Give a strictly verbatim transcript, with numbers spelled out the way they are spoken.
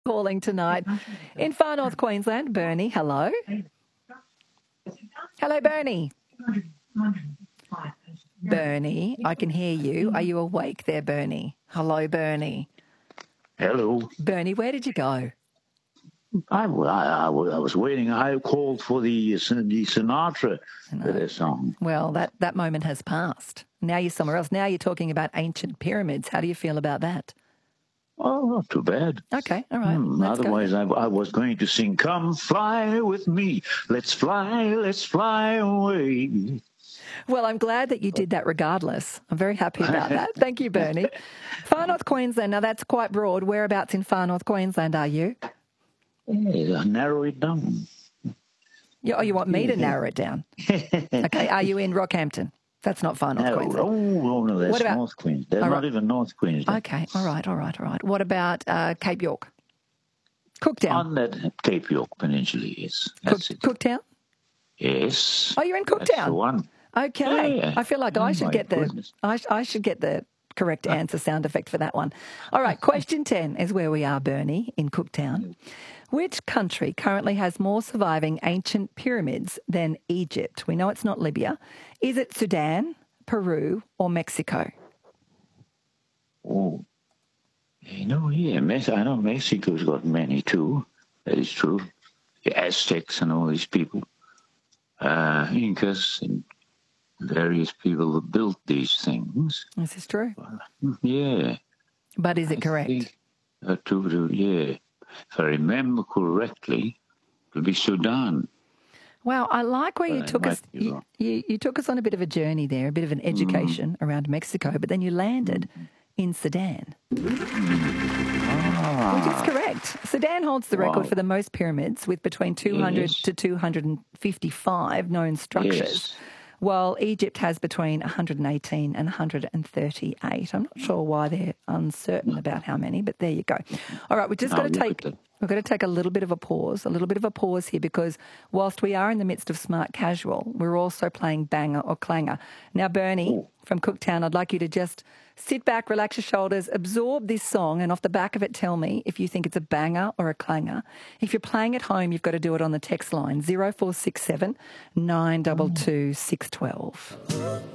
calling tonight. In far north Queensland, Bernie, hello. Hello, Bernie. Bernie, I can hear you. Are you awake there, Bernie? Hello, Bernie. Hello. Bernie, where did you go? I, I, I was waiting. I called for the, the Sinatra uh, song. Well, that, that moment has passed. Now you're somewhere else. Now you're talking about ancient pyramids. How do you feel about that? Oh, not too bad. Okay, all right. Hmm, otherwise, I, I was going to sing, "Come fly with me. Let's fly, let's fly away." Well, I'm glad that you did that regardless. I'm very happy about that. Thank you, Bernie. Far North Queensland, now that's quite broad. Whereabouts in Far North Queensland are you? Yeah, narrow it down. You, oh, you want me to narrow it down? Okay, are you in Rockhampton? That's not Far North no, Queensland. Oh, oh, no, that's what about, North Queensland. They're right. not even North Queensland. Okay, all right, all right, all right. What about uh, Cape York? Cooktown? On that Cape York Peninsula, yes. That's Cook, it. Cooktown? Yes. Oh, you're in Cooktown? That's the one. Okay. Yeah. I feel like oh, I should get the I, I should get the correct answer sound effect for that one. All right, question ten is where we are, Bernie, in Cooktown. Which country currently has more surviving ancient pyramids than Egypt? We know it's not Libya. Is it Sudan, Peru, or Mexico? Oh. You know, yeah, I know Mexico's got many too. That is true. The Aztecs and all these people. Uh, Incas and various people that built these things. This is true. Yeah. But is it I correct? Think, uh, to, to, yeah. If I remember correctly, it would be Sudan. Wow, I like where but you I took us. You, you, you took us on a bit of a journey there, a bit of an education mm. around Mexico, but then you landed mm. in Sudan. Ah. Which is correct. Sudan holds the record wow. for the most pyramids, with between two hundred yes. to two hundred fifty-five known structures. Yes. While Egypt has between one hundred eighteen and one hundred thirty-eight. I'm not sure why they're uncertain about how many, but there you go. All right, we've just no, got to take we've got to take a little bit of a pause, a little bit of a pause here, because whilst we are in the midst of Smart Casual, we're also playing Banger or Clanger. Now, Bernie Ooh. from Cooktown, I'd like you to just sit back, relax your shoulders, absorb this song, and off the back of it, tell me if you think it's a banger or a clanger. If you're playing at home, you've got to do it on the text line zero four six seven nine two two six one two.